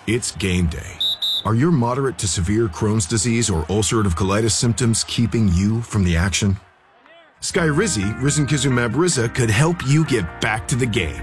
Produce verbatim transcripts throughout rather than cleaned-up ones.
It's game day. Are your moderate to severe Crohn's disease or ulcerative colitis symptoms keeping you from the action? Skyrizi, risankizumab Riza, could help you get back to the game.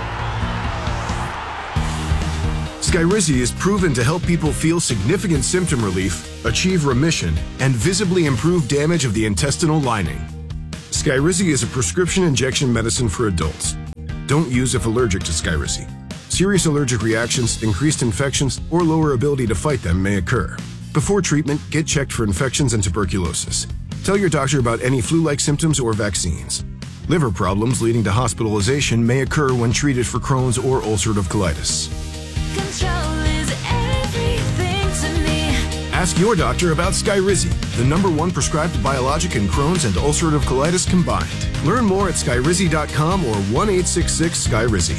Skyrizi is proven to help people feel significant symptom relief, achieve remission, and visibly improve damage of the intestinal lining. Skyrizi is a prescription injection medicine for adults. Don't use if allergic to Skyrizi. Serious allergic reactions, increased infections, or lower ability to fight them may occur. Before treatment, get checked for infections and tuberculosis. Tell your doctor about any flu-like symptoms or vaccines. Liver problems leading to hospitalization may occur when treated for Crohn's or ulcerative colitis. Control is everything to me. Ask your doctor about Skyrizi, the number one prescribed biologic in Crohn's and ulcerative colitis combined. Learn more at skyrizi dot com or one eight six six Skyrizi.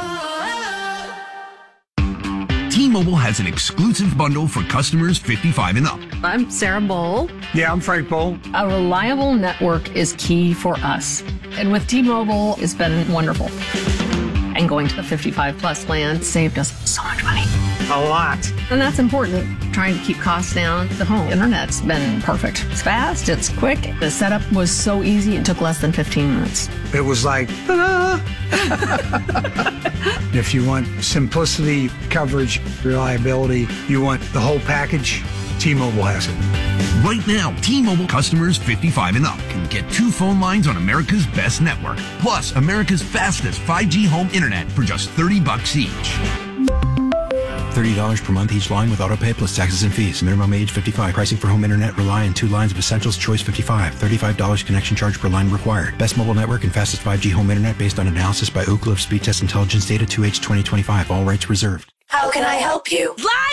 T-Mobile has an exclusive bundle for customers fifty-five and up. I'm Sarah Bowl. Yeah, I'm Frank Bowl. A reliable network is key for us. And with T-Mobile, it's been wonderful. And going to the fifty-five plus plan saved us so much money. A lot. And that's important. Trying to keep costs down. The home internet's been perfect. It's fast, it's quick. The setup was so easy, it took less than fifteen minutes. It was like, ta-da! If you want simplicity, coverage, reliability, you want the whole package, T-Mobile has it. Right now, T-Mobile customers fifty-five and up can get two phone lines on America's best network, plus America's fastest five G home internet for just thirty bucks each. thirty dollars per month each line with autopay plus taxes and fees. Minimum age fifty-five. Pricing for home internet rely on two lines of Essentials Choice fifty-five. thirty-five dollars connection charge per line required. Best mobile network and fastest five G home internet based on analysis by Oak Cliff Speed Test Intelligence Data two H twenty twenty-five. All rights reserved. How can I help you?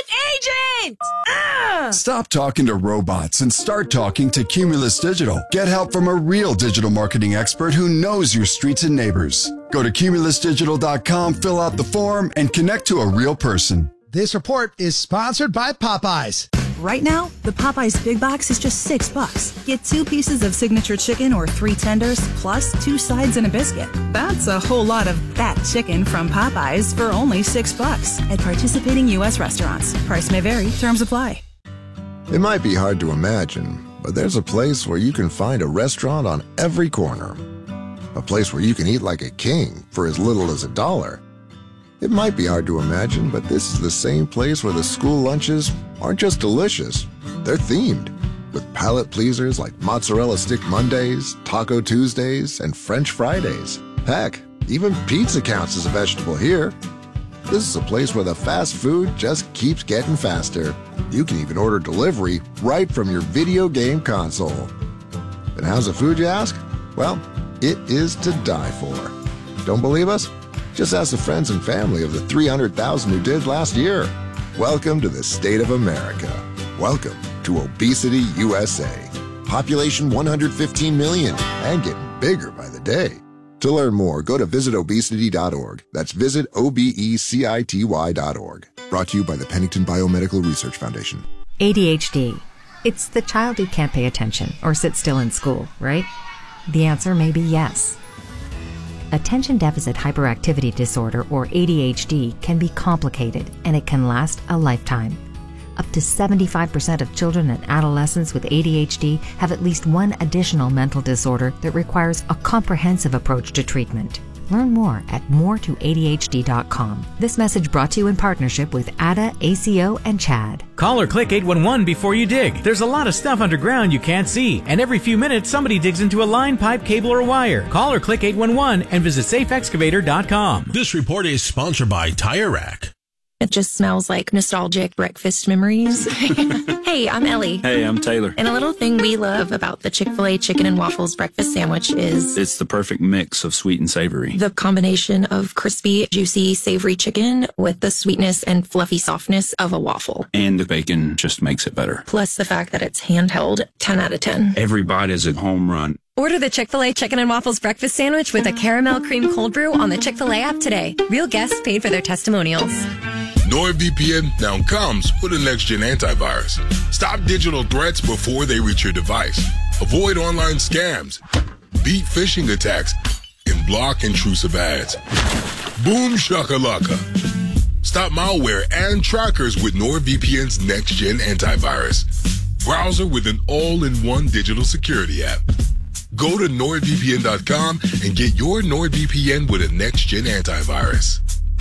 Live agent! Ah! Stop talking to robots and start talking to Cumulus Digital. Get help from a real digital marketing expert who knows your streets and neighbors. Go to cumulus digital dot com, fill out the form, and connect to a real person. This report is sponsored by Popeyes. Right now, the Popeyes Big Box is just six bucks. Get two pieces of signature chicken or three tenders, plus two sides and a biscuit. That's a whole lot of that chicken from Popeyes for only six bucks at participating U S restaurants. Price may vary. Terms apply. It might be hard to imagine, but there's a place where you can find a restaurant on every corner. A place where you can eat like a king for as little as a dollar. It might be hard to imagine, but this is the same place where the school lunches aren't just delicious, they're themed, with palate pleasers like Mozzarella Stick Mondays, Taco Tuesdays, and French Fridays. Heck, even pizza counts as a vegetable here. This is a place where the fast food just keeps getting faster. You can even order delivery right from your video game console. And how's the food, you ask? Well, it is to die for. Don't believe us? Just ask the friends and family of the three hundred thousand who did last year. Welcome to the state of America. Welcome to Obesity U S A. Population one hundred fifteen million and getting bigger by the day. To learn more, go to visit obesity dot org. That's visit O B E C I T Y dot org. Brought to you by the Pennington Biomedical Research Foundation. A D H D. It's the child who can't pay attention or sit still in school, right? The answer may be yes. Attention Deficit Hyperactivity Disorder, or A D H D, can be complicated, and it can last a lifetime. Up to seventy-five percent of children and adolescents with A D H D have at least one additional mental disorder that requires a comprehensive approach to treatment. Learn more at more to A D H D dot com. This message brought to you in partnership with A D A, A C O, and CHAD. Call or click eight one one before you dig. There's a lot of stuff underground you can't see, and every few minutes somebody digs into a line, pipe, cable, or wire. Call or click eight one one and visit safe excavator dot com. This report is sponsored by Tire Rack. It just smells like nostalgic breakfast memories. Hey, I'm Ellie. Hey, I'm Taylor. And a little thing we love about the Chick-fil-A chicken and waffles breakfast sandwich is it's the perfect mix of sweet and savory. The combination of crispy, juicy, savory chicken with the sweetness and fluffy softness of a waffle. And the bacon just makes it better. Plus the fact that it's handheld, ten out of ten. Every bite is a home run. Order the Chick-fil-A Chicken and Waffles Breakfast Sandwich with a caramel cream cold brew on the Chick-fil-A app today. Real guests paid for their testimonials. NordVPN now comes with a next-gen antivirus. Stop digital threats before they reach your device. Avoid online scams. Beat phishing attacks. And block intrusive ads. Boom shakalaka. Stop malware and trackers with NordVPN's next-gen antivirus. Browser with an all-in-one digital security app. Go to nord V P N dot com and get your NordVPN with a next-gen antivirus.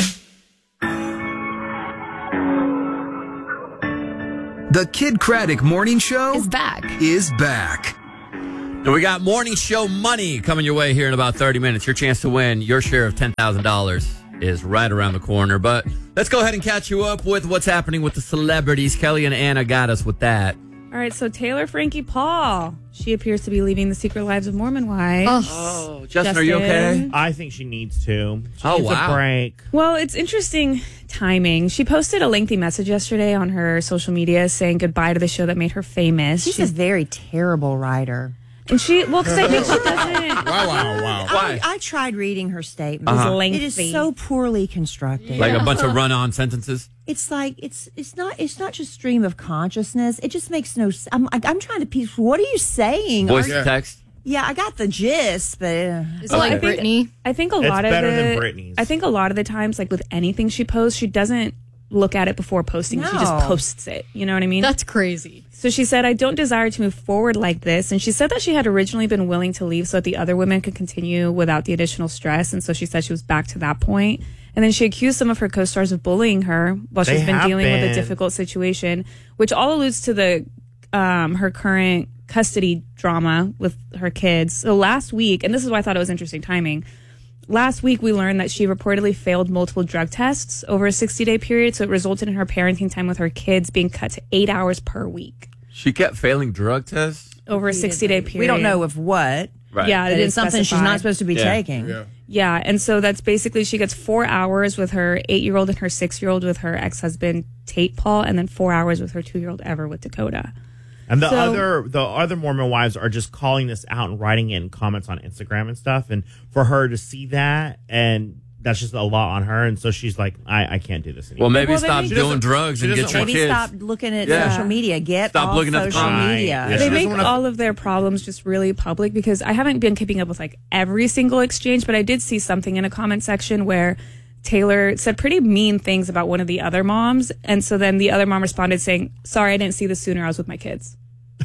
The Kid Craddock Morning Show is back. Is back. And we got morning show money coming your way here in about thirty minutes. Your chance to win your share of ten thousand dollars is right around the corner. But let's go ahead and catch you up with what's happening with the celebrities. Kelly and Anna got us with that. All right, so Taylor Frankie Paul. She appears to be leaving the Secret Lives of Mormon wives. Oh, Justin, Justin, are you okay? I think she needs to. She oh, needs wow. a break. Well, it's interesting timing. She posted a lengthy message yesterday on her social media saying goodbye to the show that made her famous. She's, She's a very terrible writer. And she, well, because I think she doesn't. Wow, wow, wow. I, I tried reading her statement. Uh-huh. It was lengthy. It is so poorly constructed. Like a bunch of run-on sentences? It's like, it's it's not it's not just stream of consciousness. It just makes no sense. I'm, I'm trying to piece, what are you saying? Voice are to text? Yeah, I got the gist, but... Uh, it's okay. like Britney. I think a it's lot of better the, than Britney's. I think a lot of the times, like with anything she posts, she doesn't look at it before posting. No. She just posts it. You know what I mean? That's crazy. So she said, I don't desire to move forward like this. And she said that she had originally been willing to leave so that the other women could continue without the additional stress. And so she said she was back to that point. And then she accused some of her co-stars of bullying her while They she's been have dealing been. with a difficult situation, which all alludes to the um, her current custody drama with her kids. So last week, and this is why I thought it was interesting timing, last week we learned that she reportedly failed multiple drug tests over a sixty-day period, so it resulted in her parenting time with her kids being cut to eight hours per week. She kept failing drug tests? Over a sixty-day period. We don't know of what. Right. Yeah, But it it's something she's not supposed to be Yeah. taking. Yeah. Yeah, and so that's basically she gets four hours with her eight-year-old and her six-year-old with her ex-husband Tate Paul, and then four hours with her two-year-old Ever with Dakota. And the So- other the other Mormon wives are just calling this out and writing in comments on Instagram and stuff. And for her to see that, and that's just a lot on her. And so she's like, I, I can't do this anymore. Well, maybe Well, stop maybe- doing drugs and get your Maybe kids. stop looking at Yeah. social media. Get Stop off looking at the social comments. media. Yeah, They she make doesn't wanna- all of their problems just really public because I haven't been keeping up with like every single exchange, but I did see something in a comment section where Taylor said pretty mean things about one of the other moms. And so then the other mom responded saying, sorry, I didn't see this sooner. I was with my kids.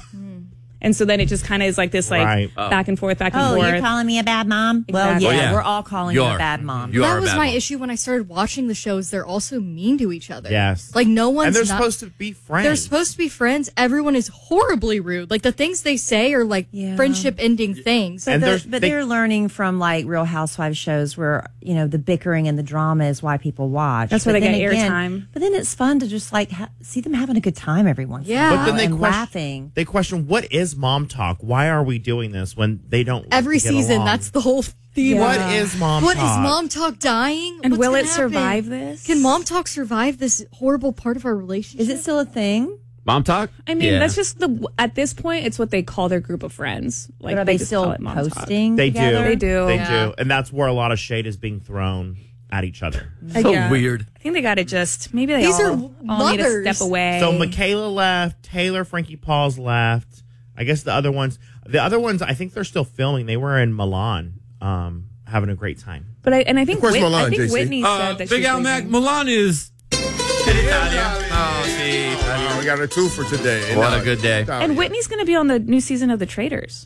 And so then it just kind of is like this like Right. back and forth, back and Oh, forth. you're calling me a bad mom? Well, Exactly. yeah, Well, yeah. we're all calling You you are. a bad mom. You are that a was bad my mom. issue when I started watching the shows. They're also mean to each other. Yes. Like no one's and they're not- supposed to be friends. They're supposed to be friends. Everyone is horribly rude. Like the things they say are like Yeah. friendship ending things. But, And the- there's- but they- they're learning from like Real Housewives shows where, you know, the bickering and the drama is why people watch. That's why But they then get again- airtime. But then it's fun to just like ha- see them having a good time every once in Yeah. a But while then they and question, laughing. they question, what is mom talk? Why are we doing this when they don't Every get season, along? that's the whole theme. What Yeah. is mom What is talk? mom talk dying? And What's will gonna it happen? survive this? Can mom talk survive this horrible part of our relationship? Is it still a thing? Mom talk? I mean, Yeah. that's just the at this point, it's what they call their group of friends. Like, But are they just still call it Mom Talk. posting They together? do. They do. They Yeah. do. And that's where a lot of shade is being thrown at each other. So Yeah. weird. I think they got to just maybe they These all, are all need to mothers. step away. So Michaela left, Taylor Frankie Paul's left. I guess the other ones, the other ones, I think they're still filming. They were in Milan, um, having a great time. but I and I think Of course, Whit- Milan, I think J C. Whitney Uh, said that Big she's Al Mac, leaving. Milan is Italia. Oh, see. Oh, we got a two for today. What a good day. And Whitney's going to be on the new season of The Traitors.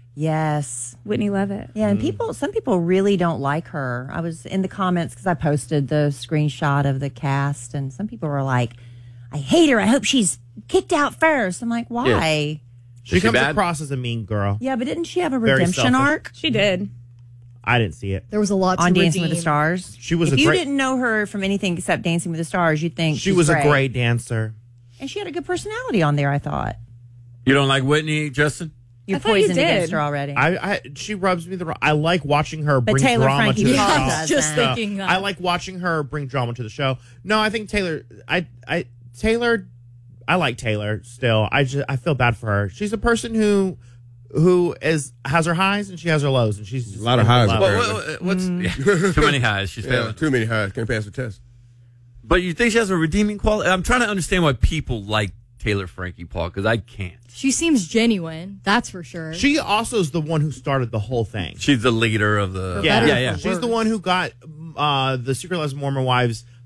Yes. Whitney Levitt. Yeah, and people, some people really don't like her. I was in the comments because I posted the screenshot of the cast, and some people were like, I hate her. I hope she's kicked out first. I'm like, why? Yeah. She Is she comes bad? across as a mean girl. Yeah, but didn't she have a Very redemption selfish. arc She did. I didn't see it. There was a lot to on Dancing redeem. with the Stars? She was if a you great- didn't know her from anything except Dancing with the Stars, you'd think She she's was great. a great dancer. And she had a good personality on there, I thought. You don't like Whitney, Justin? You're I thought you poisoned did. against her already. I, I she rubs me the wrong. I like watching her But bring Taylor drama Frankie to the Paul show. does Just that. thinking that. I like watching her bring drama to the show. No, I think Taylor. I I Taylor. I like Taylor still. I just I feel bad for her. She's a person who who is has her highs and she has her lows, and she's A lot of highs. Well, What- apparently. what- what's yeah, too many highs? She's Yeah, failing. too many highs. Can't pass the test. But you think she has a redeeming quality? I'm trying to understand why people like Taylor Frankie Paul because I can't. She seems genuine, that's for sure. She also is the one who started the whole thing. She's the leader of the. Yeah, better yeah, or yeah. for She's the worse. one who got uh, the Secret Lives of Mormon Wives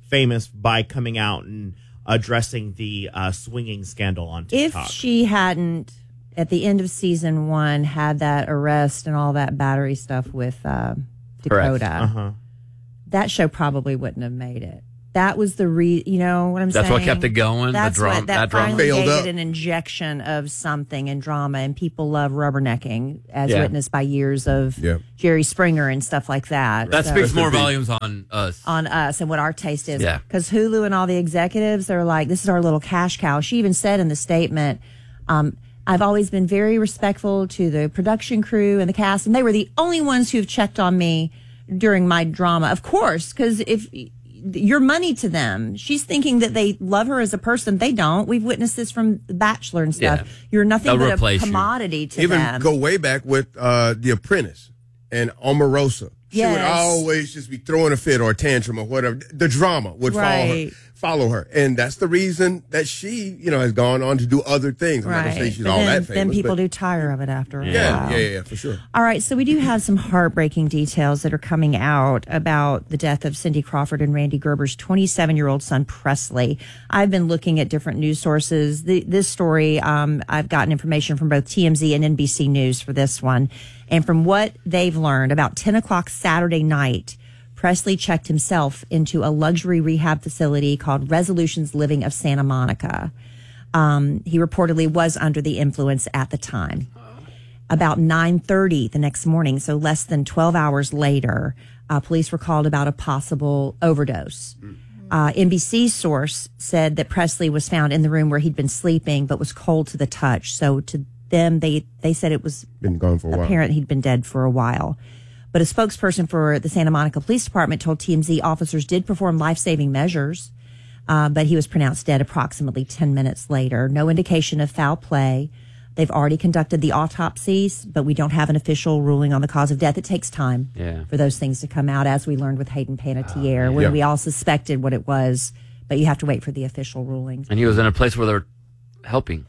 famous by coming out and addressing the uh, swinging scandal on TikTok. If she hadn't, at the end of season one, had that arrest and all that battery stuff with uh, Dakota, uh-huh. that show probably wouldn't have made it. That was the re, you know what I'm That's saying? what kept it going. That's the drama, what that, that drama finally failed gave up. it an injection of something and drama, and people love rubbernecking, as Yeah. witnessed by years of Yeah. Jerry Springer and stuff like that. That So- speaks more volumes on us. on us and what our taste is. Yeah. Because Hulu and all the executives are like, this is our little cash cow. She even said in the statement, um, I've always been very respectful to the production crew and the cast, and they were the only ones who've checked on me during my drama. Of course, because if you're money to them, she's thinking that they love her as a person. They don't. We've witnessed this from The Bachelor and stuff. Yeah. You're nothing They'll but a replace you. commodity to Even them. go way back with uh, The Apprentice and Omarosa. She would Yes. always just be throwing a fit or a tantrum or whatever. The drama would follow her. Right. Follow her, and that's the reason that she, you know, has gone on to do other things. I'm not gonna say she's But all then, that famous. then people but do tire of it after a yeah, while. yeah, yeah, yeah, for sure. All right, so we do have some heartbreaking details that are coming out about the death of Cindy Crawford and Randy Gerber's twenty-seven-year-old son, Presley. I've been looking at different news sources. The, this story, um, I've gotten information from both T M Z and N B C News for this one. And from what they've learned, about ten o'clock Saturday night, Presley checked himself into a luxury rehab facility called Resolutions Living of Santa Monica. Um, he reportedly was under the influence at the time. About nine thirty the next morning, so less than twelve hours later, uh, police were called about a possible overdose. Uh, N B C source said that Presley was found in the room where he'd been sleeping, but was cold to the touch. So to them, they, they said it was Been gone for a while. apparent he'd been dead for a while. But a spokesperson for the Santa Monica Police Department told T M Z officers did perform life-saving measures, uh, but he was pronounced dead approximately ten minutes later. No indication of foul play. They've already conducted the autopsies, but we don't have an official ruling on the cause of death. It takes time Yeah. for those things to come out, as we learned with Hayden Panettiere, when yeah. we all suspected what it was, but you have to wait for the official ruling. And he was in a place where they're helping.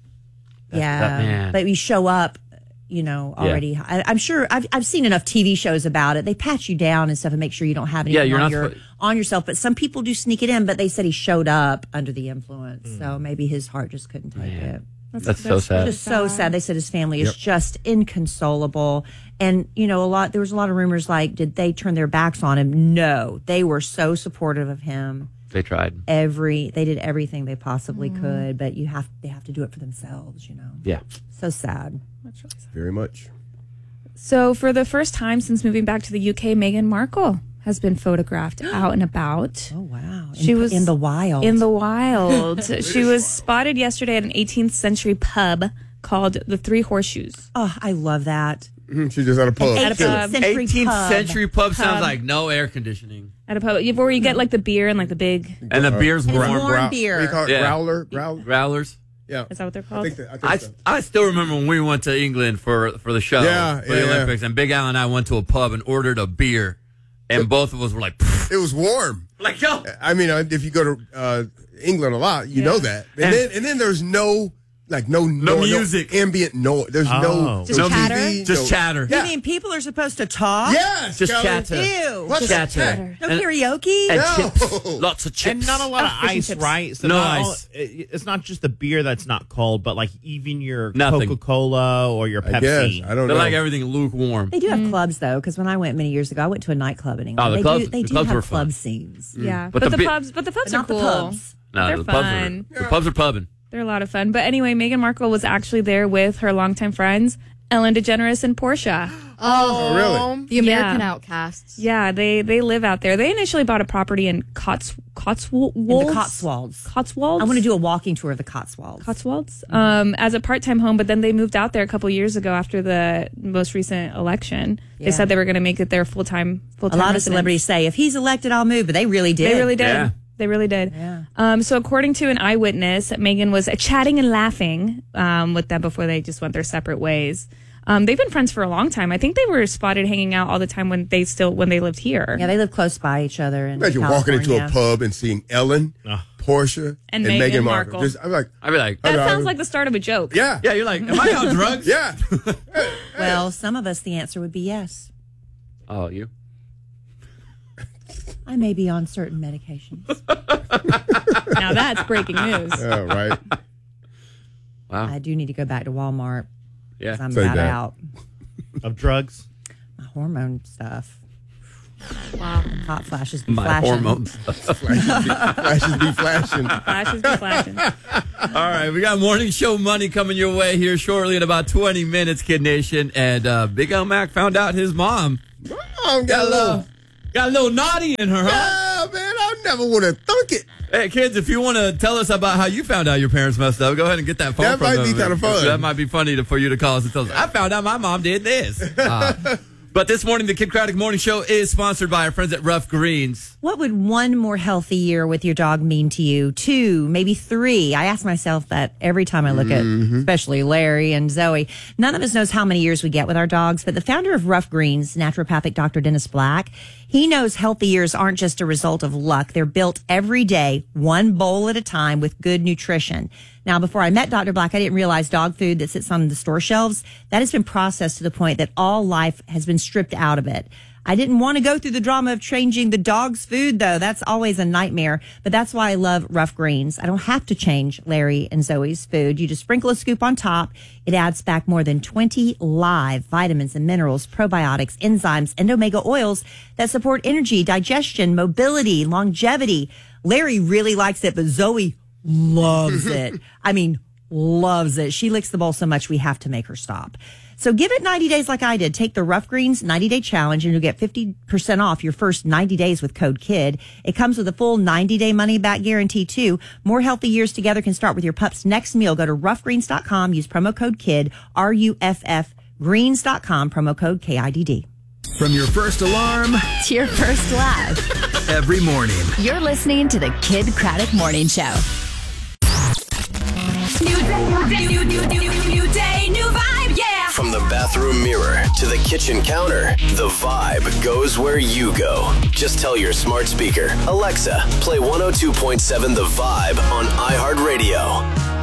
That- yeah, that man. but you show up, you know, Yeah. already. I, I'm sure I've I've seen enough T V shows about it. They pat you down and stuff and make sure you don't have anything Yeah, you're on, not your, supposed- on yourself. But some people do sneak it in. But they said he showed up under the influence, Mm. so maybe his heart just couldn't take it. That's so sad. Just so sad. They said his family is Yep. just inconsolable. And, you know, a lot, there was a lot of rumors like, did they turn their backs on him? No, they were so supportive of him. They tried. Every, they did everything they possibly Mm. could, but you have, they have to do it for themselves, you know? Yeah. So sad. Very much. So, for the first time since moving back to the U K, Meghan Markle has been photographed out and about. Oh, wow. She In- was in the wild. In the wild. She was spotted yesterday at an eighteenth century pub called the Three Horseshoes. Oh, I love that. Mhm, She just had a pub. At a pub. eighteenth pub. century pub sounds Pub. like no air conditioning. At a pub, where you get like the beer and like the big. And the beer's And it's warm. warm Grou- beer. What do you call it? Yeah. Growler? Growler? Growlers. Yeah. Is that what they're called? I think, that, I think I, so. I still remember when we went to England for for the show, Yeah, for the yeah, yeah. Olympics, and Big Al and I went to a pub and ordered a beer, and both of us were like, "Pfft." It was warm. Like, yo. I mean, uh, if you go to uh, England a lot, you Yeah. know that. And, And- then and then there's no like no No music. ambient noise. There's Oh. no Just no chatter? T V, Just no- chatter. You mean people are supposed to talk? Yes, Just Kelly. chatter. Ew. What's Just that? chatter. No And- karaoke? And No. chips. Lots of chips. And not a lot of Oh, fish and ice, chips. right? So No not all- ice. it- it's not just the beer that's not cold, but like even your Nothing. Coca-Cola or your I Pepsi. guess. I don't They know. like everything lukewarm. They do have Mm. clubs, though, because when I went many years ago, I went to a nightclub in England. Oh, the they clubs- do, they the do clubs have were club fun. scenes. Yeah, But but, the the, bi- pubs, but the pubs But are not the cool. pubs. No, They're the pubs fun. are the pubs are pubbing. They're a lot of fun. But anyway, Meghan Markle was actually there with her longtime friends, Ellen DeGeneres and Portia. Oh, really? The American Yeah. Outcasts. Yeah, they they live out there. They initially bought a property in Cots Cotswolds. In the Cotswolds. Cotswolds. I want to do a walking tour of the Cotswolds. Cotswolds um, as a part-time home, but then they moved out there a couple years ago after the most recent election. Yeah. They said they were going to make it their full-time full A time. lot of residence. celebrities say, if he's elected, I'll move, but they really did. They really did. Yeah. They really did. Yeah. Um, so according to an eyewitness, Meghan was uh, chatting and laughing um, with them before they just went their separate ways. Um, they've been friends for a long time. I think they were spotted hanging out all the time when they still when they lived here. Yeah, they live close by each other. In Imagine walking into a California. pub and seeing Ellen, Portia, And and, Meghan Meghan Markle. Markle. Just, I'm like, I'd be like, That I- I- sounds like the start of a joke. yeah, yeah, you're like, am I on drugs? yeah. Well, some of us, the answer would be yes. Oh, you? I may be on certain medications. Now that's breaking news. Yeah, right. Wow. I do need to go back to Walmart. Yeah. 'cause I'm Say about that. out. Of drugs. My hormone stuff. Wow. Hot flashes be My flashing. hormones. Flashes be flashing. Flashes be flashing. All right, we got morning show money coming your way here shortly in about twenty minutes, Kid Nation. And uh, Big L Mac found out his mom Mom got a little, got a little naughty in her, huh? yeah, man, I never would have thunk it. Hey, kids, if you want to tell us about how you found out your parents messed up, go ahead and get that phone That from might be them. kinda fun. That might be funny to, for you to call us and tell us, I found out my mom did this. Uh, but this morning, the Kid Craddock Morning Show is sponsored by our friends at Rough Greens. What would one more healthy year with your dog mean to you? Two, maybe three. I ask myself that every time I look Mm-hmm. at, especially Larry and Zoe. None of us knows how many years we get with our dogs, but the founder of Rough Greens, naturopathic Doctor Dennis Black, he knows healthy years aren't just a result of luck. They're built every day, one bowl at a time with good nutrition. Now, before I met Doctor Black, I didn't realize dog food that sits on the store shelves, that has been processed to the point that all life has been stripped out of it. I didn't want to go through the drama of changing the dog's food, though. That's always a nightmare. But that's why I love Rough Greens. I don't have to change Larry and Zoe's food. You just sprinkle a scoop on top. It adds back more than twenty live vitamins and minerals, probiotics, enzymes, and omega oils that support energy, digestion, mobility, longevity. Larry really likes it, but Zoe loves it. I mean, loves it. She licks the bowl so much we have to make her stop. So give it ninety days like I did. Take the Rough Greens ninety day challenge and you'll get fifty percent off your first ninety days with code KID. It comes with a full ninety day money back guarantee too. More healthy years together can start with your pup's next meal. Go to rough greens dot com. Use promo code KID, R U F F, greens dot com, promo code K I D D. From your first alarm To your first laugh. every morning. You're listening to the Kid Craddock Morning Show. New day, new, new, new, new, new day, new vibe, yeah. From the bathroom mirror to the kitchen counter, the vibe goes where you go. Just tell your smart speaker, Alexa, play one oh two point seven The Vibe on iHeartRadio.